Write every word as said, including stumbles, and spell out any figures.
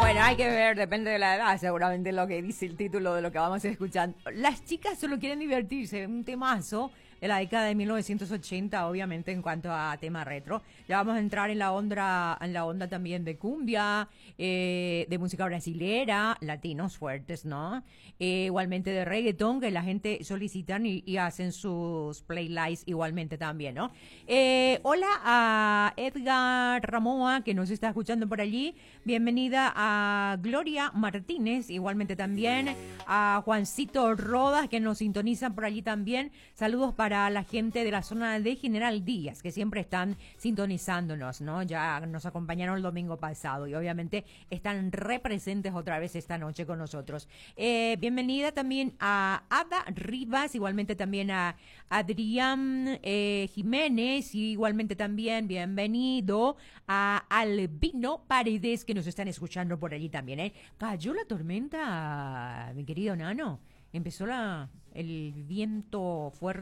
Bueno, hay que ver, depende de la edad, seguramente lo que dice el título de lo que vamos a escuchar. Las chicas solo quieren divertirse, un temazo de la década de mil novecientos ochenta, obviamente, en cuanto a tema retro. Ya vamos a entrar en la onda, en la onda también de cumbia, eh, de música brasilera, latinos fuertes, ¿no? Eh, igualmente de reggaetón, que la gente solicitan y, y hacen sus playlists igualmente también, ¿no? Eh, hola a Edgar Ramoa, que nos está escuchando por allí. Bienvenida a Gloria Martínez, igualmente también a Juancito Rodas, que nos sintonizan por allí también. Saludos para la gente de la zona de General Díaz, que siempre están sintonizándonos, ¿no? Ya nos acompañaron el domingo pasado y obviamente están representes otra vez esta noche con nosotros. Eh, bienvenida también a Ada Rivas, igualmente también a Adrián eh, Jiménez, y igualmente también bienvenido a Albino Paredes, que nos están escuchando por allí también, ¿eh? Cayó la tormenta, mi querido Nano. Empezó la, el viento fuerte.